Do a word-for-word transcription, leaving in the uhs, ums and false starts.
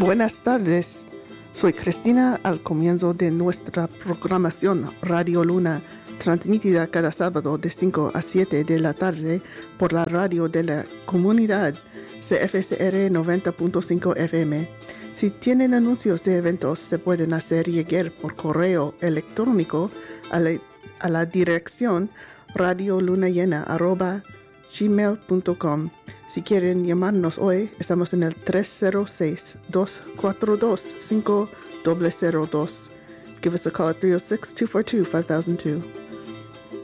Buenas tardes, soy Cristina al comienzo de nuestra programación Radio Luna, transmitida cada sábado de cinco a siete de la tarde por la radio de la comunidad C F C R noventa punto cinco F M. Si tienen anuncios de eventos, se pueden hacer llegar por correo electrónico a la, a la dirección radiolunayena arroba gmail punto com. Si quieren llamarnos hoy, estamos en el tres cero seis, dos cuatro dos, cinco cero cero dos. Give us a call at three oh six, two four two, five thousand two.